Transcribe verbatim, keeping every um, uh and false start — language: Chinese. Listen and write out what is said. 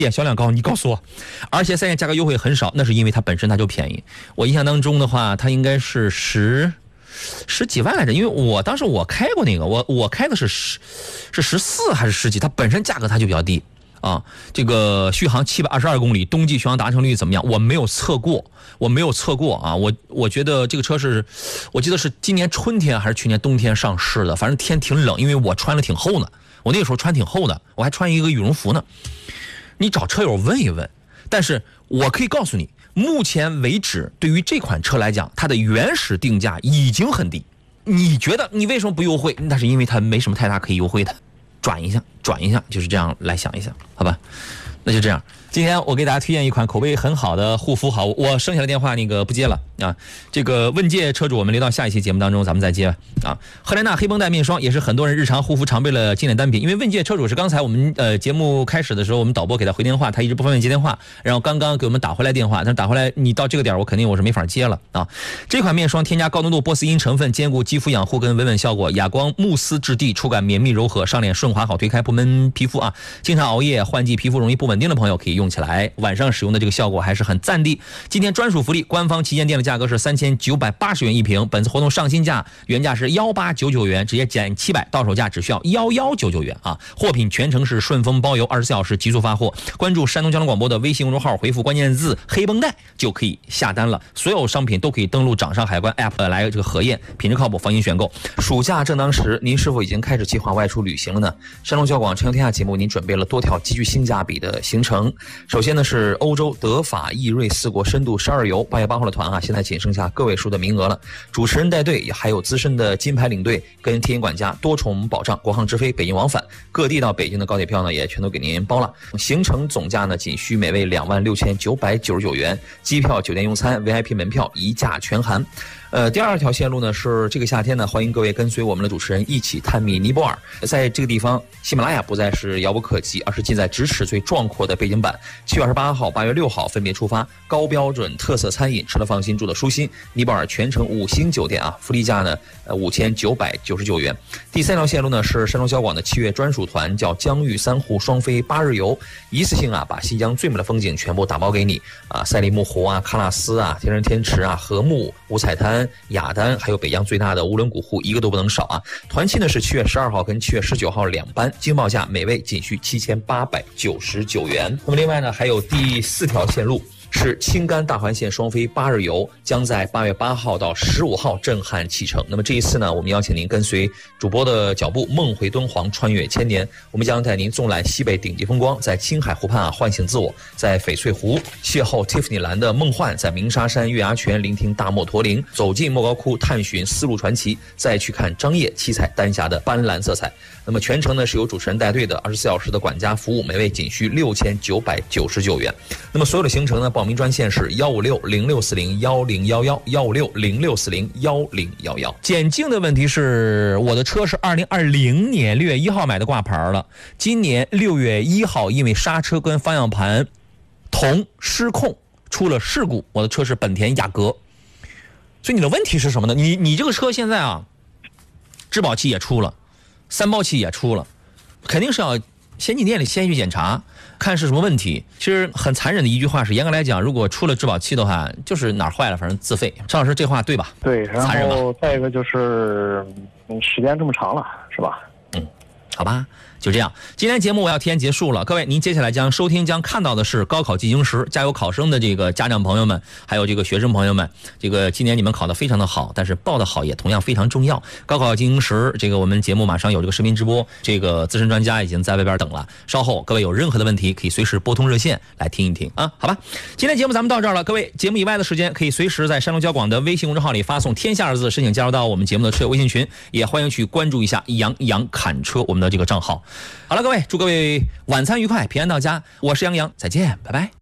店销量高，你告诉我。而且三线价格优惠很少，那是因为它本身它就便宜。我印象当中的话，它应该是十十几万来着，因为我当时我开过那个，我我开的是十是十四还是十几，它本身价格它就比较低。啊，这个续航七百二十二公里，冬季续航达成率怎么样？我没有测过，我没有测过啊。我我觉得这个车是，我记得是今年春天还是去年冬天上市的，反正天挺冷，因为我穿了挺厚的，我那个时候穿挺厚的，我还穿一个羽绒服呢。你找车友问一问，但是我可以告诉你，目前为止对于这款车来讲，它的原始定价已经很低。你觉得你为什么不优惠？那是因为它没什么太大可以优惠的。转一下，转一下，就是这样来想一想，好吧？那就这样。今天我给大家推荐一款口碑很好的护肤好物，我剩下的电话那个不接了啊。这个问界车主，我们留到下一期节目当中咱们再接啊。赫莲娜黑绷带面霜也是很多人日常护肤常备的经典单品，因为问界车主是刚才我们呃节目开始的时候，我们导播给他回电话，他一直不方便接电话，然后刚刚给我们打回来电话，但是打回来你到这个点我肯定我是没法接了啊。这款面霜添加高浓度波斯因成分，兼顾肌肤养护跟维稳效果，哑光慕斯质地，触感绵密柔和，上脸顺滑好推开，不闷皮肤啊。经常熬夜换季皮肤容易不稳定的朋友可以用起来，晚上使用的这个效果还是很赞的。今天专属福利，官方旗舰店的价格是三千九百八十元一瓶，本次活动上新价原价是一八九九元，直接减七百，到手价只需要一一九九元啊！货品全程是顺丰包邮，二十四小时急速发货。关注山东交通广播的微信公众号，回复关键字“黑绷带”就可以下单了。所有商品都可以登录掌上海关 App 来这个核验，品质靠谱，放心选购。暑假正当时，您是否已经开始计划外出旅行了呢？山东交广畅游天下节目，您准备了多条极具性价比的行程。首先呢是欧洲德法意瑞四国深度十二游，八月八号的团啊，现在仅剩下个位数的名额了。主持人带队，还有资深的金牌领队跟天眼管家多重保障，国航直飞北京往返，各地到北京的高铁票呢也全都给您包了。行程总价呢仅需每位两万六千九百九十九元，机票、酒店用餐、V I P 门票一价全含。呃，第二条线路呢是这个夏天呢，欢迎各位跟随我们的主持人一起探秘尼泊尔。在这个地方，喜马拉雅不再是遥不可及，而是近在咫尺最壮阔的背景板。七月二十八号、八月六号分别出发，高标准特色餐饮，吃了放心，住的舒心。尼泊尔全程五星酒店啊，福利价呢呃五千九百九十九元。第三条线路呢是山东交广的七月专属团，叫疆域三湖双飞八日游，一次性啊把新疆最美的风景全部打包给你啊，赛里木湖啊、喀纳斯啊、天山天池啊、禾木、五彩滩、雅丹，还有北疆最大的乌伦古湖，一个都不能少啊！团期呢是七月十二号跟七月十九号两班，经报价每位仅需七千八百九十九元。那么另外呢，还有第四条线路。是青甘大环线双飞八日游，将在八月八号到十五号震撼启程。那么这一次呢，我们邀请您跟随主播的脚步，梦回敦煌，穿越千年。我们将带您纵览西北顶级风光，在青海湖畔啊唤醒自我，在翡翠湖邂逅蒂芙尼蓝的梦幻，在鸣沙山月牙泉聆听大漠驼铃，走进莫高窟探寻丝路传奇，再去看张掖七彩丹霞的斑斓色彩。那么全程呢是由主持人带队的，二十四小时的管家服务，每位仅需六千九百九十九元。那么所有的行程呢，报名专线是幺五六零六四零幺零幺幺幺五六零六四零幺零幺幺。简静的问题是，我的车是二零二零年六月一号买的挂牌了，今年六月一号因为刹车跟方向盘同失控出了事故，我的车是本田雅阁。所以你的问题是什么呢？你你这个车现在啊，质保期也出了，三包期也出了，肯定是要先进店里先去检查，看是什么问题。其实很残忍的一句话是，严格来讲，如果出了质保期的话，就是哪儿坏了，反正自费。张老师这话对吧？ 对，然后再一个就是时间这么长了，是吧？ 嗯，好吧。就这样，今天节目我要提前结束了。各位，您接下来将收听、将看到的是高考进行时，加油考生的这个家长朋友们，还有这个学生朋友们，这个今年你们考得非常的好，但是报得好也同样非常重要。高考进行时，这个我们节目马上有这个视频直播，这个资深专家已经在外边等了。稍后各位有任何的问题，可以随时拨通热线来听一听啊，好吧？今天节目咱们到这儿了，各位节目以外的时间可以随时在山东交广的微信公众号里发送“天下”二字，申请加入到我们节目的车友微信群，也欢迎去关注一下杨洋侃车我们的这个账号。好了，各位，祝各位晚餐愉快，平安到家。我是杨洋，再见，拜拜。